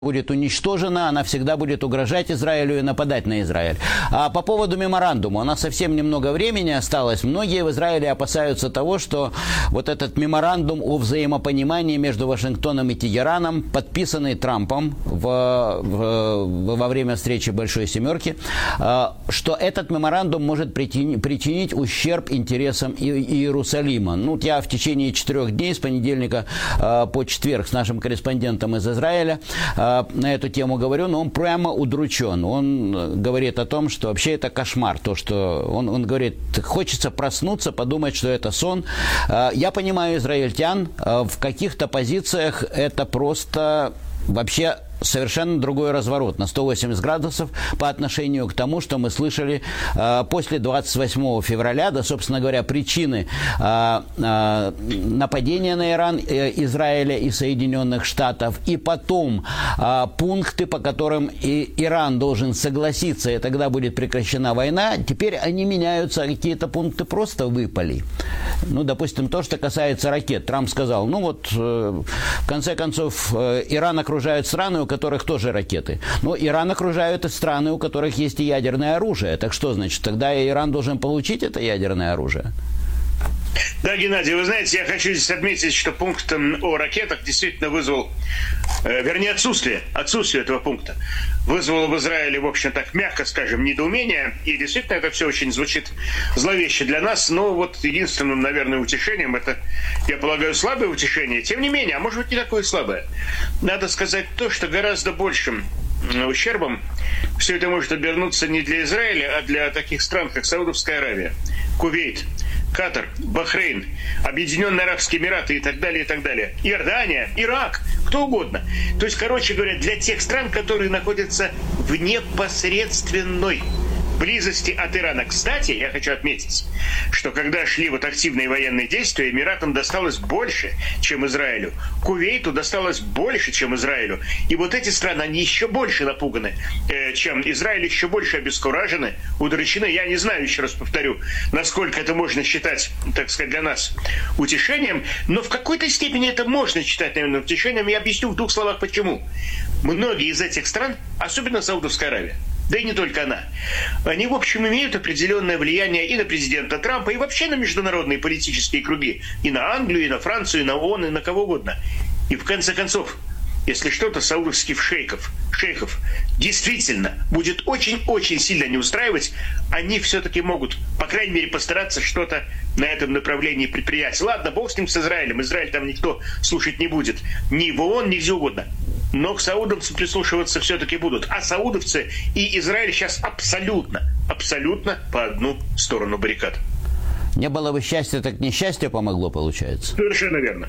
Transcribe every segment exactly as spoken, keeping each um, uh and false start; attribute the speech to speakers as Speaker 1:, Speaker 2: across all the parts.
Speaker 1: будет уничтожена, она всегда будет угрожать Израилю и нападать на Израиль. А по поводу меморандума, у нас совсем немного времени осталось. Многие в Израиле опасаются того, что вот этот меморандум о взаимопонимании между Вашингтоном и Тегераном, подписанный Трампом в, в, во время встречи Большой Семерки, что этот меморандум может причинить, причинить ущерб интересам Иерусалима. Ну, я в течение четырех дней, с понедельника по четверг, с нашим корреспондентом из Израиля на эту тему говорю, но он прямо удручен. Он говорит о том, что вообще это кошмар. То, что он, он говорит, хочется проснуться, подумать, что это сон. Я понимаю израильтян, в каких-то позициях это просто вообще совершенно другой разворот на сто восемьдесят градусов по отношению к тому, что мы слышали э, после двадцать восьмого февраля, да, собственно говоря, причины э, э, нападения на Иран, э, Израиля и Соединенных Штатов, и потом э, пункты, по которым и Иран должен согласиться, и тогда будет прекращена война. Теперь они меняются, какие-то пункты просто выпали. Ну, допустим, то, что касается ракет. Трамп сказал, ну вот, э, в конце концов, э, Иран окружают страны, у которых тоже ракеты. Но Иран окружают и страны, у которых есть и ядерное оружие. Так что, значит, тогда Иран должен получить это ядерное оружие?
Speaker 2: Да, Геннадий, вы знаете, я хочу здесь отметить, что пункт о ракетах действительно вызвал, э, вернее, отсутствие, отсутствие этого пункта вызвало в Израиле, в общем, так мягко скажем, недоумение. И действительно это все очень звучит зловеще для нас. Но вот единственным, наверное, утешением, это, я полагаю, слабое утешение. Тем не менее, а может быть не такое слабое. Надо сказать то, что гораздо большим ущербом все это может обернуться не для Израиля, а для таких стран, как Саудовская Аравия, Кувейт, Катар, Бахрейн, Объединенные Арабские Эмираты и так далее, и так далее. Иордания, Ирак, кто угодно. То есть, короче говоря, для тех стран, которые находятся в непосредственной близости от Ирана. Кстати, я хочу отметить, что когда шли вот активные военные действия, Эмиратам досталось больше, чем Израилю. Кувейту досталось больше, чем Израилю. И вот эти страны, они еще больше напуганы, э, чем Израиль, еще больше обескуражены, удручены. Я не знаю, еще раз повторю, насколько это можно считать, так сказать, для нас утешением, но в какой-то степени это можно считать, наверное, утешением. Я объясню в двух словах, почему. Многие из этих стран, особенно Саудовская Аравия, да и не только она, они, в общем, имеют определенное влияние и на президента Трампа, и вообще на международные политические круги, и на Англию, и на Францию, и на ООН, и на кого угодно. И в конце концов, если что-то саудовских шейхов, шейхов действительно будет очень-очень сильно не устраивать, они все-таки могут, по крайней мере, постараться что-то на этом направлении предпринять. Ладно, бог с ним, с Израилем. Израиль там никто слушать не будет. Ни в ООН, ни где угодно. Но к саудовцам прислушиваться все-таки будут. А саудовцы и Израиль сейчас абсолютно, абсолютно по одну сторону баррикад.
Speaker 1: Не было бы счастья, так несчастье помогло, получается.
Speaker 2: Совершенно верно.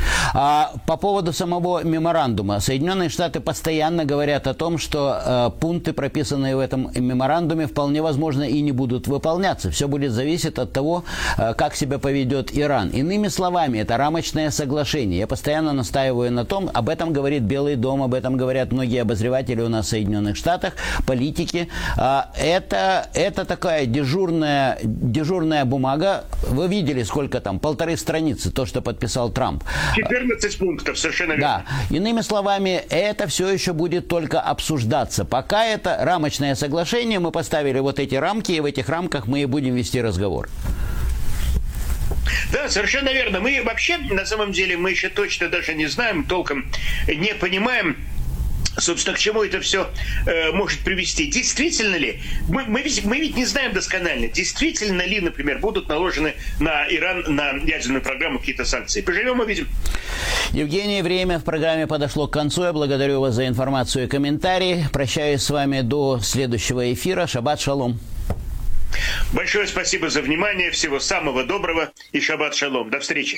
Speaker 1: А по поводу самого меморандума. Соединенные Штаты постоянно говорят о том, что э, пункты, прописанные в этом меморандуме, вполне возможно и не будут выполняться. Все будет зависеть от того, э, как себя поведет Иран. Иными словами, это рамочное соглашение. Я постоянно настаиваю на том, об этом говорит Белый дом, об этом говорят многие обозреватели у нас в Соединенных Штатах, политики. Э, это, это такая дежурная, дежурная бумага. Вы видели, сколько там? Полторы страницы, то, что подписал Трамп.
Speaker 2: четырнадцать пунктов, совершенно верно.
Speaker 1: Да. Иными словами, это все еще будет только обсуждаться. Пока это рамочное соглашение, мы поставили вот эти рамки, и в этих рамках мы и будем вести разговор.
Speaker 2: Да, совершенно верно. Мы вообще, на самом деле, мы еще точно даже не знаем, толком не понимаем, собственно, к чему это все э, может привести. Действительно ли, мы, мы, ведь, мы ведь не знаем досконально, действительно ли, например, будут наложены на Иран, на ядерную программу какие-то санкции. Поживем, увидим.
Speaker 1: Евгений, время в программе подошло к концу. Я благодарю вас за информацию и комментарии. Прощаюсь с вами до следующего эфира. Шаббат шалом.
Speaker 2: Большое спасибо за внимание. Всего самого доброго и шаббат шалом. До встречи.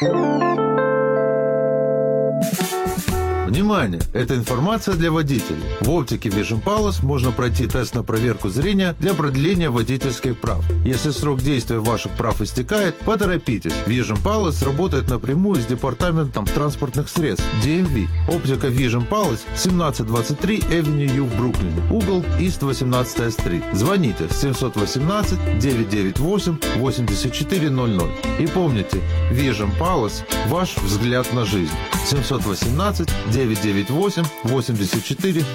Speaker 3: Внимание! Это информация для водителей. В оптике Vision Palace можно пройти тест на проверку зрения для продления водительских прав. Если срок действия ваших прав истекает, поторопитесь. Vision Palace работает напрямую с департаментом транспортных средств ди эм ви. Оптика Vision Palace семнадцать двадцать три Avenue U в Бруклине. Угол East восемнадцатая стрит. Звоните семь один восемь девять девять восемь восемь четыре ноль ноль. И помните, Vision Palace – ваш взгляд на жизнь. семь один восемь девять девять девять восемь восемьдесят четыре